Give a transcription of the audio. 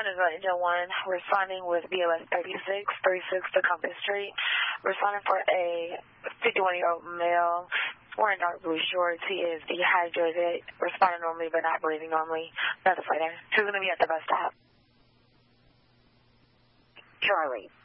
Hunter's Angel 1, responding with BLS 36, 36 to Compass Street. Responding for a 51-year-old male wearing dark blue shorts. He is dehydrated, responding normally but not breathing normally. That's the fighter. Who's going to be at the bus stop? Charlie.